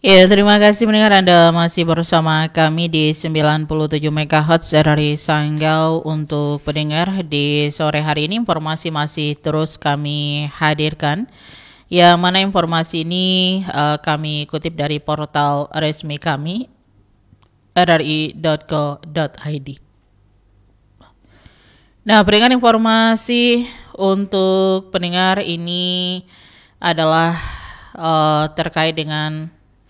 Ya, terima kasih mendengar Anda masih bersama kami di 97 MHz dari Sanggau untuk pendengar di sore hari ini. Informasi masih terus kami hadirkan. Yang mana informasi ini kami kutip dari portal resmi kami rri.co.id. Nah, pendengar, informasi untuk pendengar ini adalah terkait dengan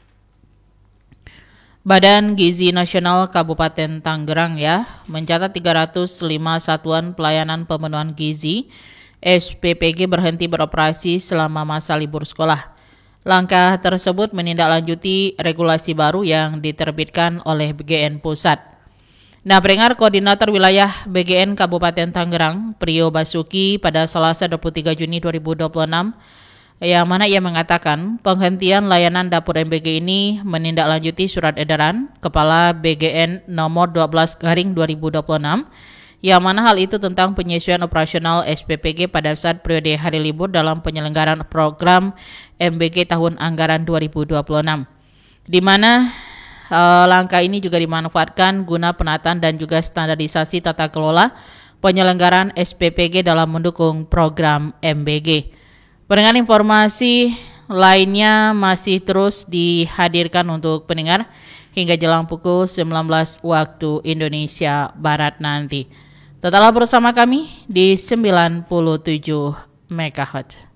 Badan Gizi Nasional Kabupaten Tangerang mencatat 305 satuan pelayanan pemenuhan gizi SPPG berhenti beroperasi selama masa libur sekolah. Langkah tersebut menindaklanjuti regulasi baru yang diterbitkan oleh BGN Pusat. Nah, pendengar, Koordinator Wilayah BGN Kabupaten Tangerang, Priyo Basuki, pada Selasa 23 Juni 2026, yang mana ia mengatakan penghentian layanan dapur MBG ini menindaklanjuti surat edaran Kepala BGN nomor 12/2026, yang mana hal itu tentang penyesuaian operasional SPPG pada saat periode hari libur dalam penyelenggaraan program MBG tahun anggaran 2026, di mana langkah ini juga dimanfaatkan guna penataan dan juga standarisasi tata kelola penyelenggaraan SPPG dalam mendukung program MBG. Dengan informasi lainnya masih terus dihadirkan untuk pendengar hingga jelang pukul 19 waktu Indonesia Barat nanti. Tetaplah bersama kami di 97 MHz.